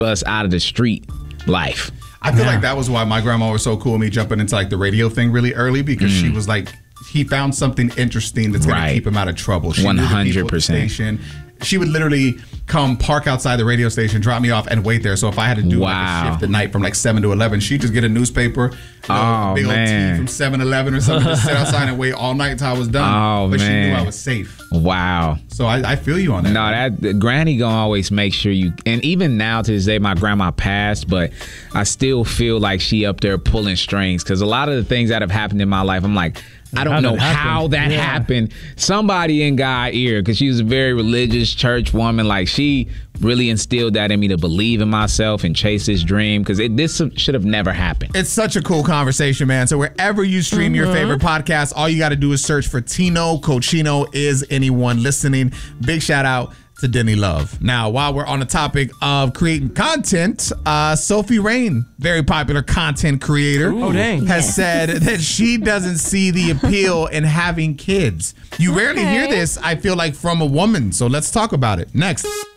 us out of the street life. I feel like that was why my grandma was so cool with me jumping into like the radio thing really early, because she was like, he found something interesting that's going to keep him out of trouble. She 100%. She would literally come park outside the radio station, drop me off, and wait there. So if I had to do like a shift at night from like 7 to 11, she'd just get a newspaper, big old tea from 7-Eleven or something, just sit outside and wait all night until I was done. But she knew I was safe. Wow. So I feel you on that. No, that granny gonna always make sure you, and even now to this day, my grandma passed, but I still feel like she up there pulling strings, because a lot of the things that have happened in my life, I'm like, I don't know how that happened. Somebody in God's ear, because she was a very religious church woman. Like, she really instilled that in me to believe in myself and chase this dream, because this should have never happened. It's such a cool conversation, man. So wherever you stream your favorite podcast, all you got to do is search for Tino Cochino Is Anyone Listening. Big shout out to Denny Love. Now, while we're on the topic of creating content, Sophie Rain, very popular content creator, has said that she doesn't see the appeal in having kids. You rarely hear this, I feel like, from a woman. So let's talk about it next.